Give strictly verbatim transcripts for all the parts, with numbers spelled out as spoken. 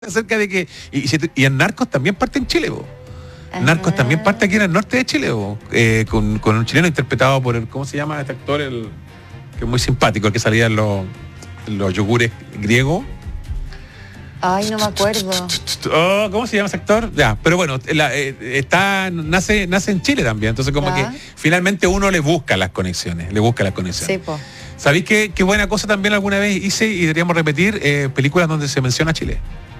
acerca de que... Y, y en Narcos también parte en Chile, po. Narcos también parte aquí en el norte de Chile, eh, con, con un chileno interpretado por el, ¿cómo se llama este actor? El que es muy simpático, el que salía en los, en los yogures griegos. Ay, no me acuerdo. Oh, ¿cómo se llama ese actor? Ya, pero bueno, la, eh, está, nace, nace en Chile también, entonces como ¿Ya? que finalmente uno le busca las conexiones, le busca las conexiones. Sí, po. ¿Sabéis qué, qué buena cosa también alguna vez hice y deberíamos repetir? Eh, películas donde se menciona Chile.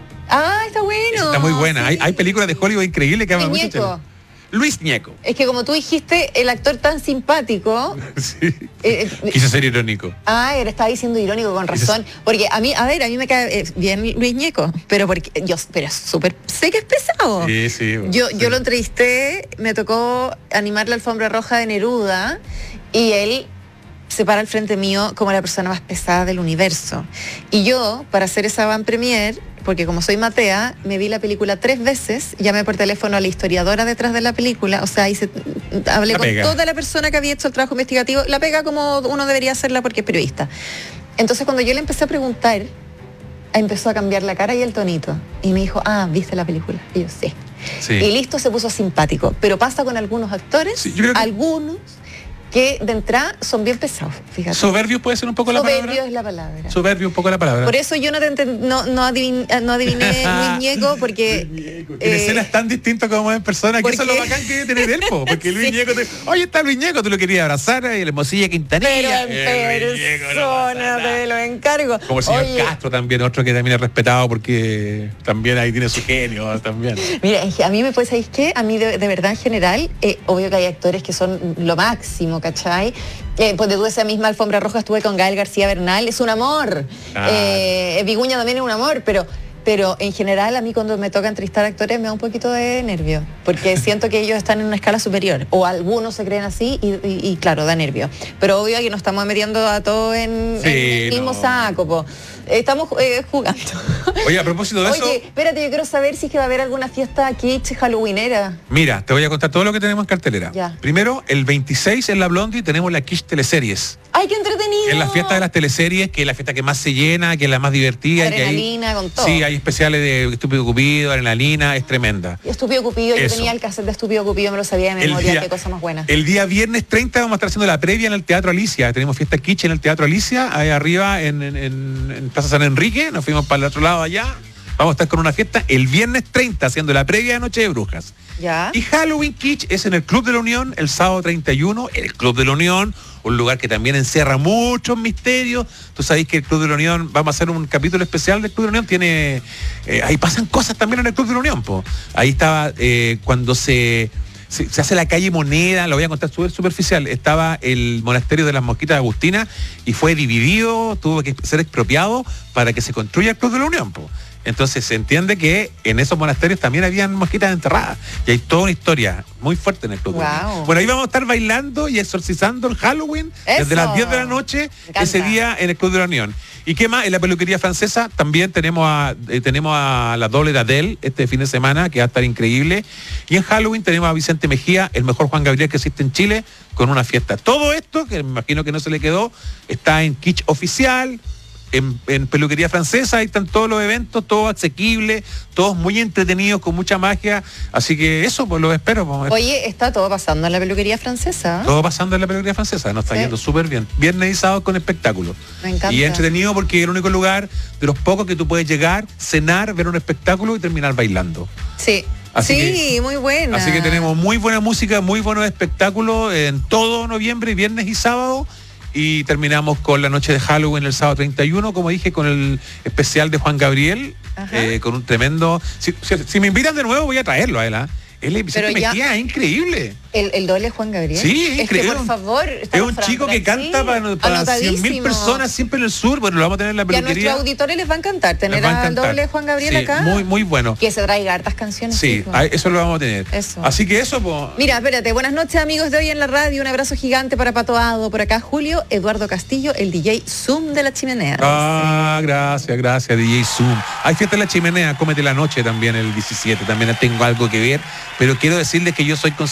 Ah, está bueno. Está muy buena. Sí. Hay, hay películas de Hollywood increíbles que aman mucho Chile. Luis Ñeco. Es que como tú dijiste, el actor tan simpático. Sí. Eh, Quise ser irónico. Ah, él estaba diciendo irónico con razón. Porque a mí, a ver, a mí me cae bien Luis Ñeco, pero porque yo, pero es súper, sé que es pesado. Sí, sí. Bueno, yo, sí. yo lo entrevisté, me tocó animar la alfombra roja de Neruda y él se para al frente mío como la persona más pesada del universo. Y yo, para hacer esa van premier, porque como soy matea, me vi la película tres veces, llamé por teléfono a la historiadora detrás de la película, o sea, hice, hablé la con pega. toda la persona que había hecho el trabajo investigativo, la pega como uno debería hacerla porque es periodista. Entonces cuando yo le empecé a preguntar, empezó a cambiar la cara y el tonito, y me dijo, ah, ¿viste la película? Y yo, sí. sí. Y listo, se puso simpático, pero pasa con algunos actores, sí, yo creo que... algunos... que de entrada son bien pesados, fíjate. Soberbio puede ser un poco la palabra. Soberbio es la palabra. Soberbio un poco la palabra. Por eso yo no, te ent- no, no, adivin- no adiviné Luis Ñeco, porque... Luis Ñeco. En eh, escenas tan distintas como en persona, que eso es lo bacán que debe tener él, po, porque Luis sí. Ñeco te... Oye, está Luis Ñeco, tú lo querías abrazar, y la Mosilla Quintanilla. Pero en eh, persona, no te lo encargo. Como el señor Oye. Castro también, otro que también es respetado porque también ahí tiene su genio también. Mira, a mí me puede, ¿sabéis qué? A mí de, de verdad en general, eh, obvio que hay actores que son lo máximo, ¿cachai? Eh, pues de tú esa misma alfombra roja estuve con Gael García Bernal, es un amor. Ah. Eh, Viguña también es un amor, pero, pero en general a mí cuando me toca entrevistar actores me da un poquito de nervio, porque siento que ellos están en una escala superior, o algunos se creen así y, y, y claro, da nervio. Pero obvio que nos estamos metiendo a todos en, sí, en el mismo no. saco, po. Estamos eh, jugando. Oye, a propósito de Oye, eso... Oye, espérate, yo quiero saber si es que va a haber alguna fiesta kitsch halloweenera. Mira, te voy a contar todo lo que tenemos en cartelera. Ya. Primero, el veintiséis en la Blondie tenemos la Kitsch Teleseries. ¡Ay, qué entretenido! En la fiesta de las teleseries, que es la fiesta que más se llena, que es la más divertida. Adrenalina, y que hay, con todo. Sí, hay especiales de Estúpido Cupido, Adrenalina, es tremenda. Estúpido Cupido, Eso. yo tenía el cassette de Estúpido Cupido, me lo sabía de memoria, día, qué cosa más buena. El día viernes treinta vamos a estar haciendo la previa en el Teatro Alicia. Tenemos fiesta Kitsch en el Teatro Alicia, ahí arriba en, en, en, en Plaza San Enrique. Nos fuimos para el otro lado allá. Vamos a estar con una fiesta el viernes treinta, haciendo la previa de Noche de Brujas. ¿Ya? Y Halloween Kitsch es en el Club de la Unión, el sábado treinta y uno, el Club de la Unión, un lugar que también encierra muchos misterios. Tú sabéis que el Club de la Unión, vamos a hacer un capítulo especial del Club de la Unión, tiene, eh, ahí pasan cosas también en el Club de la Unión, po. Ahí estaba eh, cuando se... Se, se hace la calle Moneda, lo voy a contar súper superficial, estaba el monasterio de las Mosquitas de Agustina y fue dividido, tuvo que ser expropiado para que se construya el Club de la Unión, po. Entonces se entiende que en esos monasterios también habían mosquitas enterradas y hay toda una historia muy fuerte en el Club. Wow. Bueno, ahí vamos a estar bailando y exorcizando el Halloween. Eso. Desde las diez de la noche ese día en el Club de la Unión. ¿Y qué más? En la peluquería francesa también tenemos a, eh, tenemos a la doble de Adele este fin de semana, que va a estar increíble. Y en Halloween tenemos a Vicente Mejía, el mejor Juan Gabriel que existe en Chile, con una fiesta. Todo esto, que me imagino que no se le quedó, está en Kitsch Oficial. En, en peluquería francesa, ahí están todos los eventos, todos asequibles, todos muy entretenidos, con mucha magia, así que eso, pues lo espero. Pues. Oye, está todo pasando en la peluquería francesa. Todo pasando en la peluquería francesa, nos está sí. yendo súper bien. Viernes y sábado con espectáculos. Me encanta. Y entretenido porque es el único lugar de los pocos que tú puedes llegar, cenar, ver un espectáculo y terminar bailando. Sí. Así sí, que, muy buena. Así que tenemos muy buena música, muy buenos espectáculos en todo noviembre, viernes y sábado. Y terminamos con la noche de Halloween el sábado treinta y uno, como dije, con el especial de Juan Gabriel, eh, con un tremendo... Si, si, si me invitan de nuevo voy a traerlo a él, ¿eh? Él es Vicente Mejía, es increíble. El, el doble Juan Gabriel. Sí, es increíble. Que, por favor, es un chico que canta sí, para, para cien mil personas siempre en el sur. Bueno, lo vamos a tener en la peluquería. Y a nuestros auditores les va a encantar tener al doble Juan Gabriel sí, acá. Muy, muy bueno. Que se traiga hartas canciones. Sí, a, eso lo vamos a tener. Eso. Así que eso, pues. Mira, espérate. Buenas noches, amigos de Hoy en la Radio. Un abrazo gigante para Pato Ado. Por acá, Julio Eduardo Castillo, el D J Zoom de la Chimenea. Ah, sí. gracias, gracias, D J Zoom. Hay fiesta en la Chimenea, cómete la noche también el diecisiete. También tengo algo que ver. Pero quiero decirles que yo soy considerado caballero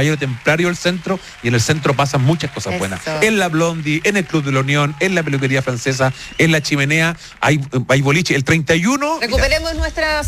Caballero Templario del centro, y en el centro pasan muchas cosas Eso. buenas. En la Blondie, en el Club de la Unión, en la Peluquería Francesa, en la Chimenea, hay, hay boliche. El treinta y uno... Recuperemos nuestra